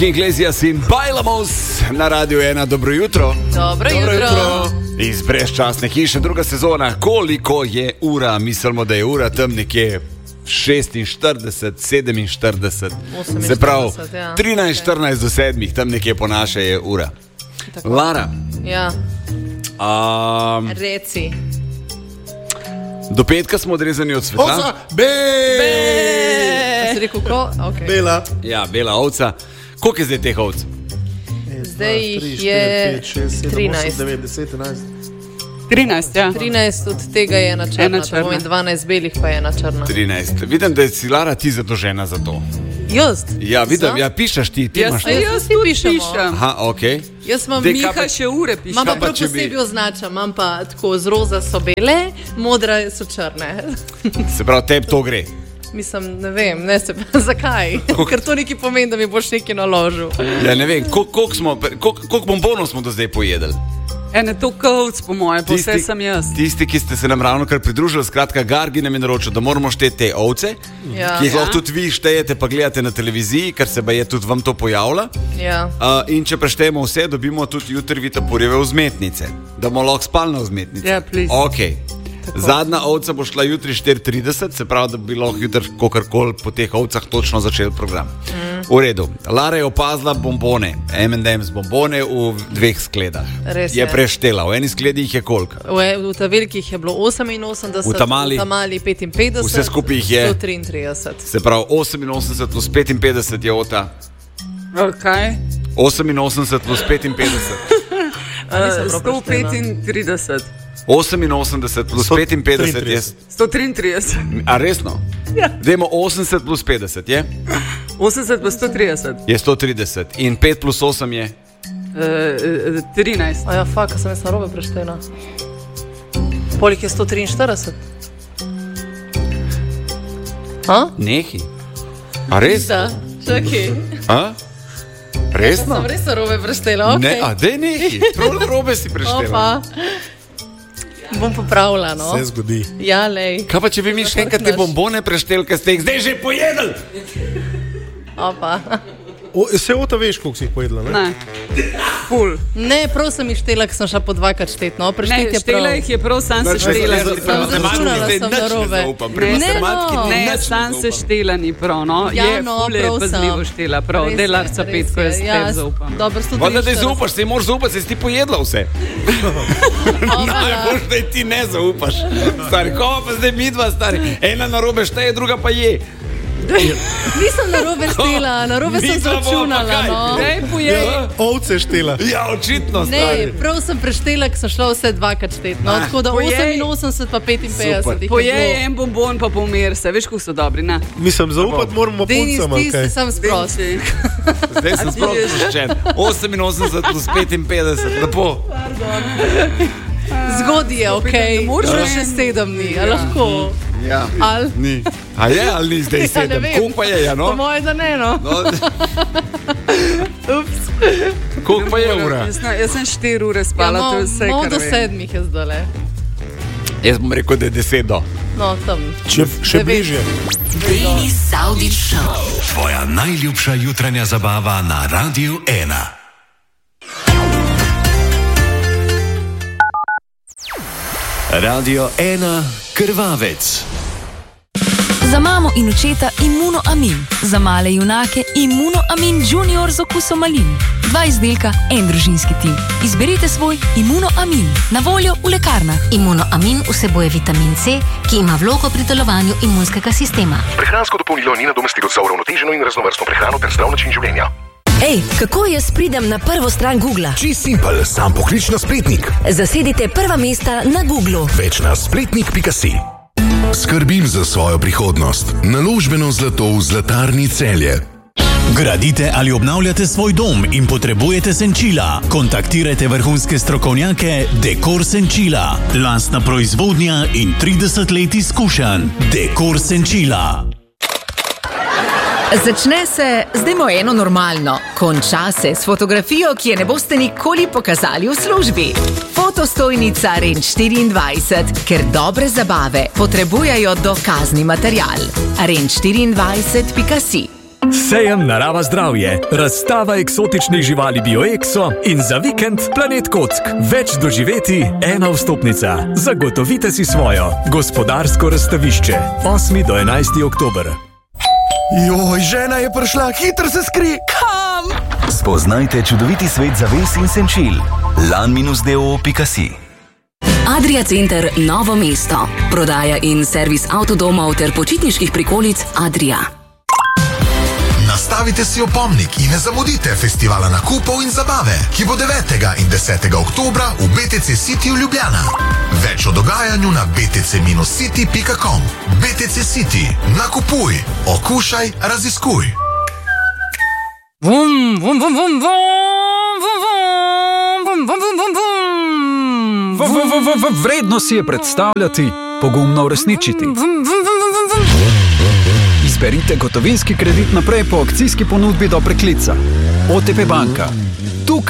Iglesias in Bailamos na Radiu 1. Dobro jutro. Dobro jutro. Iz brezčasne hiše, druga sezona. Koliko je ura? Mislimo, da je ura tam nekje 46, 47. Se pravi, 13, 14 do 7, tam nekje po naše je ura. Tako. Lara. Ja. Reci. Do petka smo odrezani od sveta. Ovca, Si rekel ko? Okay. Bela. Ja, bela ovca. Koliko je zdaj teh ovc? Zdaj jih je 13. 13, ja. 13 od tega je ena črna, in 12 belih pa je ena črna. 13. Vidim, da je si, Lara, ti zadolžena za to. Jaz? Ja, vidim, ja, pišeš ti imaš to. Jaz ti pišem. Aha, okej. Jaz imam Miha še ure piše. Imam pa prav posebej označam, imam pa tako z roza so bele, modra so črne. Se pravi, tebi to gre. Mislim, ne vem, zakaj? Ker to nekaj pomeni, da mi boš nekaj naložil. Ja, ne vem, koliko bombonov smo do zdaj pojedli? Ene to kovc, po moje, pa vse sem jaz. Tisti, ki ste se nam ravno kar pridružili, skratka, Gargi nam je naročil, da moramo šteti te ovce, ki jih lahko tudi vi štejete, pa gledate na televiziji, ker se je tudi vam to pojavlja. Ja. In če preštejemo vse, dobimo tudi jutri vitapurjeve vzmetnice, da bomo lahko spali na vzmetnice. Ja, please. Okay. Zadnja ovca bo šla jutri 4:30, se pravi, da bi lahko jutri kakorkoli po teh ovcah točno začel program. V redu. Lara je opazila bombone, M&M's bombone v 2 skledah. Res je preštela, v eni skledi jih je koliko? V ta velikih je bilo 88, v tamali 55, vse skupaj jih je 133. Se pravi, 88 plus 55 je ota. Kaj? 88 plus 55. 135. 88 plus 55 je 133. A resno? Ja. Dajmo 80 plus 50 je? 80 plus 130. Je 130. In 5 plus 8 je? 13. A ja, faka, sem jaz narobe preštela. Polik je 143. Nehi. A res? Čakaj. Resno? Sem res narobe preštela, Ne, a dej nehi. Prav narobe si preštela. Bom popravila, no. Se zgodi. Ja, lej. Kaj pa, če bi mi še enkrat te bombone prešteli, ker ste jih zdaj že pojedli? Opa. Se ota veš, koliko si jih pojedla, ne? Ne. Ful. Ne, prav sem jih štela, ker sem šla po 2krat štet, no. Ne, štela jih je prav, sam se štela. Ne, sam se štela ni prav, no. Je ful je pazljivo štela, prav. Delarca 5, ko jaz tebi zaupam. Voda, da zaupaš, se moraš zaupati, se si ti pojedla vse. Najbolj, da ti ne zaupaš. Stari, ko pa zdaj midva, stari. Ena narobe šteje, druga pa je. Nisem narobe štela, narobe sem zračunala, no. Dej, pojej. Ovce štela. Ja, očitno, stari. Ne, prav sem preštela, ker sem šla vse 2krat štet, no. Tako da 88 pa 55. Pojej en bombon pa pomir se, veš, kako so dobri, ne? Mislim, zaupati moramo puncama, Denis, ti si sam sprosti. Zdaj sem sproščen. 88 plus 55, lepo. Zgodi je, okej. Že še 7 dni, a lahko? Ja, ni. A je ali ni zdaj 7? Koliko pa je, ja, no? Po moje, da ne, no. Ups. Koliko pa je ura? Jaz sem 4 ure spala, to je vse, kar do 7 je zdale. Jaz bom rekel, da je 10 do. No, tam. Še bližje. Denis Saudić Show. Tvoja najljubša jutranja zabava na Radiu 1. Radio 1 Krvavec. Za mamo in očeta Immunoamin, za male junake Immunoamin Junior z okusom malin. 2 izdelka, en družinski tim. Izberite svoj Immunoamin, na voljo v lekarnah. Immunoamin vsebuje vitamin C, ki ima vlogo pri delovanju imunskega sistema. Prehransko dopolnilo ni nadomestilo za uravnoteženo in raznovrstno prehrano ter zdrav način življenja. Ej, kako jaz pridem na prvo stran Googla? Čisto simpel, sam poklič na spletnik. Zasedite prva mesta na Googlu. Več na spletnik.si. Skrbim za svojo prihodnost. Naložbeno zlato v Zlatarni Celje. Gradite ali obnavljate svoj dom in potrebujete senčila? Kontaktirajte vrhunske strokovnjake Dekor Senčila. Lastna proizvodnja in 30 let izkušenj. Dekor Senčila. Začne se, zdaj mo eno normalno. Konča se s fotografijo, ki je ne boste nikoli pokazali v službi. Fotostojnica Range 24, ker dobre zabave potrebujejo dokazni material. Range24.si Sejem Narava zdravje, razstava eksotičnih živali BioExo in za vikend Planet Kock. Več doživeti, ena vstopnica. Zagotovite si svojo. Gospodarsko razstavišče. 8. do 11. oktober. Joj, žena je prišla, hitro se skri. Kam? Spoznajte čudoviti svet zaves in senčil. lan-do.si. Adria Center Novo mesto. Prodaja in servis avtodomov ter počitniških prikolic Adria. Nastavite si opomnik in ne zamudite festivala nakupov in zabave, ki bo 9. in 10. oktobra v BTC City v Ljubljana. Več o dogajanju na btc-city.com. BTC City. Nakupuj, okušaj, raziskuj. Vum, vum, vum, vum, vum, Vredno si je predstavljati, pogumno uresničiti. Izberite gotovinski kredit naprej po akcijski ponudbi do preklica. OTP banka. Tukaj